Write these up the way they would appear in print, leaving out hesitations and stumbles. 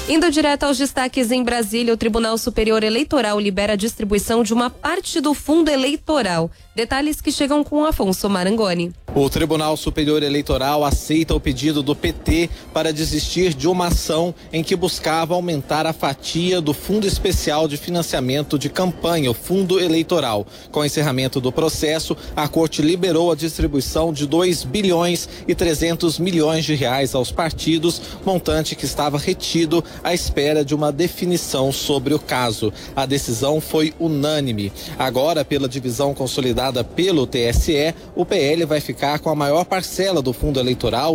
Indo direto aos destaques em Brasília, o Tribunal Superior Eleitoral libera a distribuição de uma parte do fundo eleitoral. Detalhes que chegam com Afonso Marangoni. O Tribunal Superior Eleitoral aceita o pedido do PT para desistir de uma ação em que buscava aumentar a fatia do Fundo Especial de Financiamento de Campanha, o Fundo Eleitoral. Com o encerramento do processo, a Corte liberou a distribuição de 2 bilhões e 300 milhões de reais aos partidos, montante que estava retido à espera de uma definição sobre o caso. A decisão foi unânime. Agora, pela divisão consolidada pelo TSE, o PL vai ficar com a maior parcela do fundo eleitoral,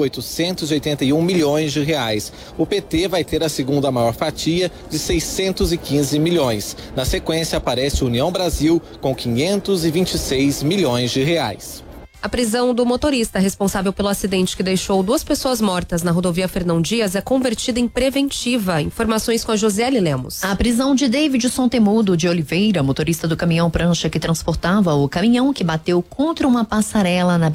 881 milhões de reais. O PT vai ter a segunda maior fatia, de 615 milhões. Na sequência, aparece União Brasil com 526 milhões de reais. A prisão do motorista responsável pelo acidente que deixou 2 pessoas mortas na rodovia Fernão Dias é convertida em preventiva. Informações com a Josiele Lemos. A prisão de Davidson Temudo de Oliveira, motorista do caminhão prancha que transportava o caminhão que bateu contra uma passarela na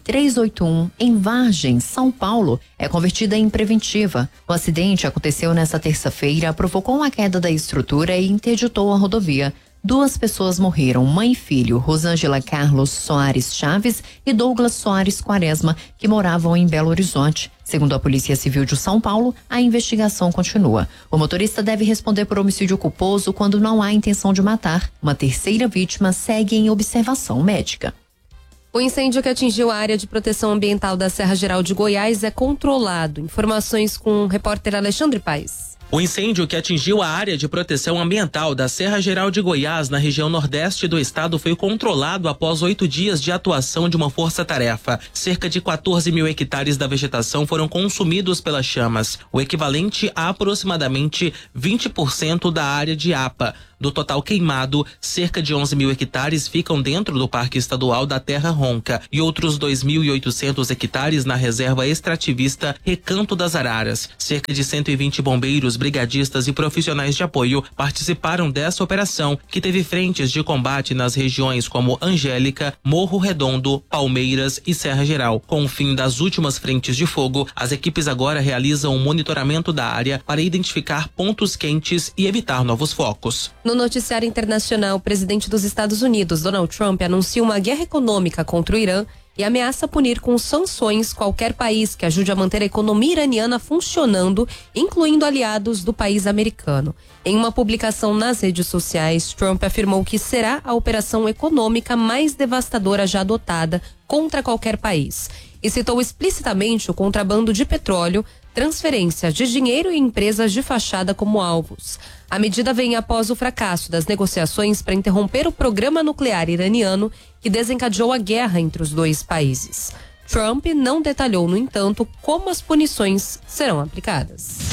BR-381 em Vargem, São Paulo, é convertida em preventiva. O acidente aconteceu nesta terça-feira, provocou uma queda da estrutura e interditou a rodovia. 2 pessoas morreram, mãe e filho, Rosângela Carlos Soares Chaves e Douglas Soares Quaresma, que moravam em Belo Horizonte. Segundo a Polícia Civil de São Paulo, a investigação continua. O motorista deve responder por homicídio culposo quando não há intenção de matar. Uma terceira vítima segue em observação médica. O incêndio que atingiu a área de proteção ambiental da Serra Geral de Goiás é controlado. Informações com o repórter Alexandre Paes. O incêndio que atingiu a área de proteção ambiental da Serra Geral de Goiás, na região nordeste do estado, foi controlado após 8 dias de atuação de uma força-tarefa. Cerca de 14 mil hectares da vegetação foram consumidos pelas chamas, o equivalente a aproximadamente 20% da área de APA. Do total queimado, cerca de 11 mil hectares ficam dentro do Parque Estadual da Terra Ronca e outros 2.800 hectares na reserva extrativista Recanto das Araras. Cerca de 120 bombeiros, brigadistas e profissionais de apoio participaram dessa operação, que teve frentes de combate nas regiões como Angélica, Morro Redondo, Palmeiras e Serra Geral. Com o fim das últimas frentes de fogo, as equipes agora realizam um monitoramento da área para identificar pontos quentes e evitar novos focos. No noticiário internacional, o presidente dos Estados Unidos, Donald Trump, anuncia uma guerra econômica contra o Irã e ameaça punir com sanções qualquer país que ajude a manter a economia iraniana funcionando, incluindo aliados do país americano. Em uma publicação nas redes sociais, Trump afirmou que será a operação econômica mais devastadora já adotada contra qualquer país e citou explicitamente o contrabando de petróleo, transferências de dinheiro e empresas de fachada como alvos. A medida vem após o fracasso das negociações para interromper o programa nuclear iraniano, que desencadeou a guerra entre os 2 países. Trump não detalhou, no entanto, como as punições serão aplicadas.